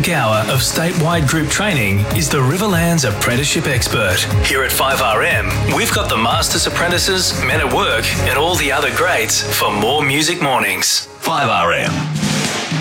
week hour of statewide group training is the Riverlands Apprenticeship Expert. Here at 5RM, we've got the Masters Apprentices, Men at Work, and all the other greats for more music mornings. 5RM.